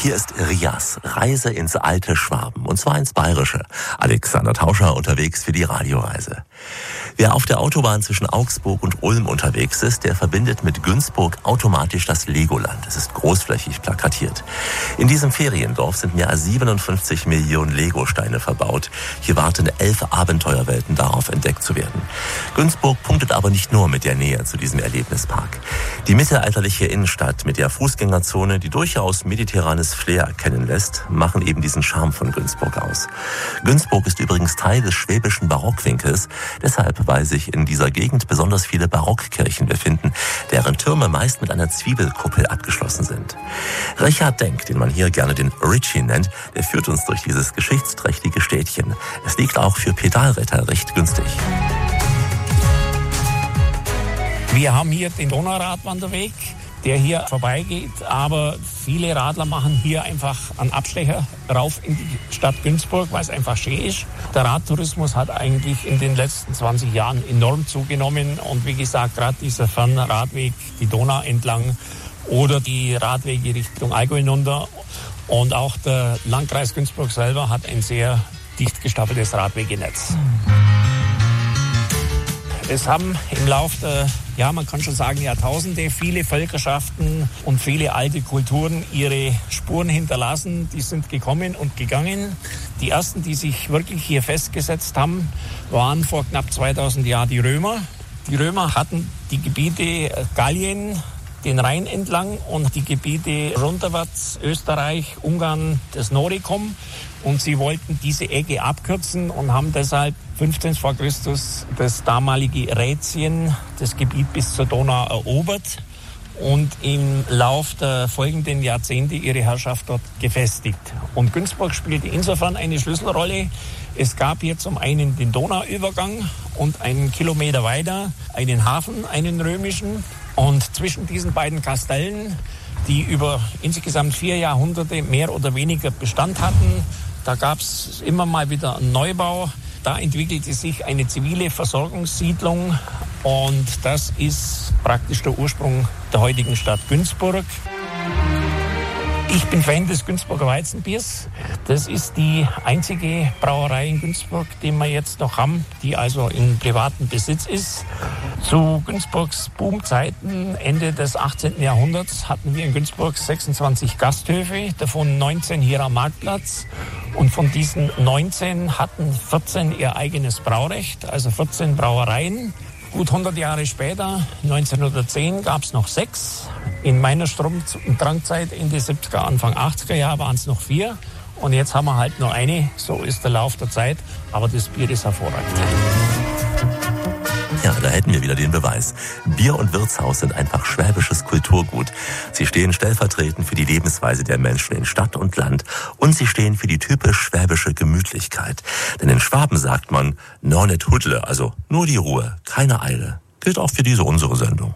Hier ist Rias, Reise ins alte Schwaben, und zwar ins Bayerische. Alexander Tauscher unterwegs für die Radioreise. Wer auf der Autobahn zwischen Augsburg und Ulm unterwegs ist, der verbindet mit Günzburg automatisch das Legoland. Es ist großflächig plakatiert. In diesem Feriendorf sind mehr als 57 Millionen Legosteine verbaut. Hier warten 11 Abenteuerwelten darauf, entdeckt zu werden. Günzburg punktet aber nicht nur mit der Nähe zu diesem Erlebnispark. Die mittelalterliche Innenstadt mit der Fußgängerzone, die durchaus mediterranes Flair erkennen lässt, machen eben diesen Charme von Günzburg aus. Günzburg ist übrigens Teil des schwäbischen Barockwinkels, deshalb weil sich in dieser Gegend besonders viele Barockkirchen befinden, deren Türme meist mit einer Zwiebelkuppel abgeschlossen sind. Richard Denk, den man hier gerne den Richie nennt, der führt uns durch dieses geschichtsträchtige Städtchen. Es liegt auch für Pedalritter recht günstig. Wir haben hier den Donauradwanderweg, der hier vorbeigeht, aber viele Radler machen hier einfach einen Abstecher rauf in die Stadt Günzburg, weil es einfach schön ist. Der Radtourismus hat eigentlich in den letzten 20 Jahren enorm zugenommen und wie gesagt, gerade dieser Fernradweg, die Donau entlang oder die Radwege Richtung Allgäu hinunter und auch der Landkreis Günzburg selber hat ein sehr dicht gestaffeltes Radwegenetz. Es haben im Laufe der, man kann schon sagen, Jahrtausende viele Völkerschaften und viele alte Kulturen ihre Spuren hinterlassen. Die sind gekommen und gegangen. Die ersten, die sich wirklich hier festgesetzt haben, waren vor knapp 2000 Jahren die Römer. Die Römer hatten die Gebiete Gallien, den Rhein entlang und die Gebiete runterwärts, Österreich, Ungarn, das Noricum. Und sie wollten diese Ecke abkürzen und haben deshalb 15 vor Christus das damalige Rätien, das Gebiet bis zur Donau erobert und im Lauf der folgenden Jahrzehnte ihre Herrschaft dort gefestigt. Und Günzburg spielte insofern eine Schlüsselrolle. Es gab hier zum einen den Donauübergang und einen Kilometer weiter einen Hafen, einen römischen. Und zwischen diesen beiden Kastellen, die über insgesamt 4 Jahrhunderte mehr oder weniger Bestand hatten, da gab es immer mal wieder einen Neubau. Da entwickelte sich eine zivile Versorgungssiedlung und das ist praktisch der Ursprung der heutigen Stadt Günzburg. Ich bin Fan des Günzburger Weizenbiers. Das ist die einzige Brauerei in Günzburg, die wir jetzt noch haben, die also in privatem Besitz ist. Zu Günzburgs Boomzeiten, Ende des 18. Jahrhunderts, hatten wir in Günzburg 26 Gasthöfe, davon 19 hier am Marktplatz. Und von diesen 19 hatten 14 ihr eigenes Braurecht, also 14 Brauereien. Gut 100 Jahre später, 1910, gab es noch 6. In meiner Strom- und Drangzeit Ende 70er, Anfang 80er Jahre waren es noch 4. Und jetzt haben wir halt nur eine. So ist der Lauf der Zeit. Aber das Bier ist hervorragend. Ja, da hätten wir wieder den Beweis. Bier und Wirtshaus sind einfach schwäbisches Kulturgut. Sie stehen stellvertretend für die Lebensweise der Menschen in Stadt und Land und sie stehen für die typisch schwäbische Gemütlichkeit. Denn in Schwaben sagt man, no net hudle, also nur die Ruhe, keine Eile. Gilt auch für diese unsere Sendung.